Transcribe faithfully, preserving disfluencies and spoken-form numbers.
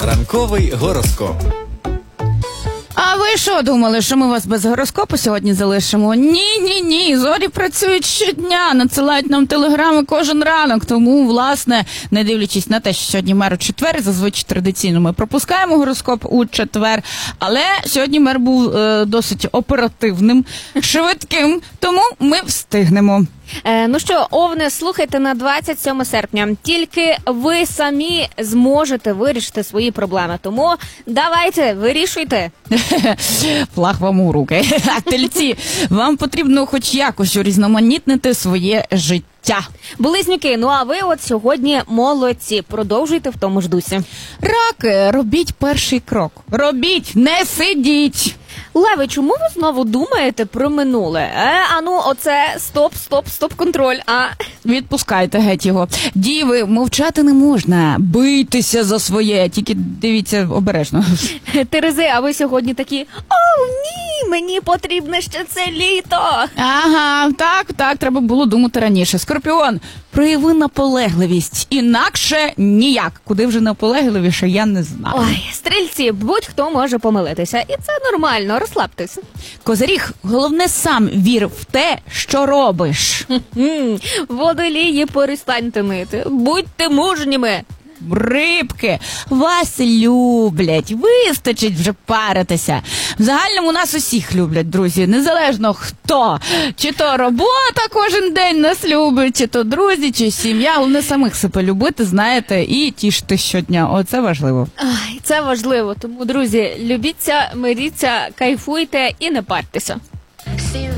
Ранковий гороскоп. А ви що думали, що ми вас без гороскопу сьогодні залишимо? Ні-ні-ні, зорі працюють щодня, надсилають нам телеграми кожен ранок. Тому, власне, не дивлячись на те, що сьогодні мер у четвер, зазвичай традиційно ми пропускаємо гороскоп у четвер, але сьогодні мер був е, досить оперативним, швидким, тому ми встигнемо. Е, ну що, Овни, слухайте на двадцять сьоме серпня. Тільки ви самі зможете вирішити свої проблеми. Тому давайте, вирішуйте. Флаг вам у руки. А тельці, вам потрібно хоч якось урізноманітнити своє життя. Близнюки, ну а ви от сьогодні молодці. Продовжуйте в тому ж дусі. Раки, робіть перший крок. Робіть, не сидіть. Леви, чому ви знову думаєте про минуле? Е, а ну, оце стоп, стоп, стоп-контроль. А... Відпускайте геть його. Діви, мовчати не можна. Бийтеся за своє. Тільки дивіться обережно. Терези, а ви сьогодні такі: о, ні, мені потрібне ще це літо. Ага, так, так, треба було думати раніше. Скорпіон, прояви наполегливість. Інакше ніяк. Куди вже наполегливіше, я не знаю. Ой, стрільці, будь-хто може помилитися. І це нормально, розслабтесь. Козиріг, головне сам вір в те, що робиш. Водолії, перестаньте нити. Будьте мужніми. Рибки, вас люблять, вистачить вже паритися. В загальному нас усіх люблять, друзі, незалежно хто. Чи то робота кожен день нас любить, чи то друзі, чи сім'я. Головне самих себе любити, знаєте, і тішити щодня. Оце важливо. Ай, це важливо, тому, друзі, любіться, миріться, кайфуйте і не парьтеся.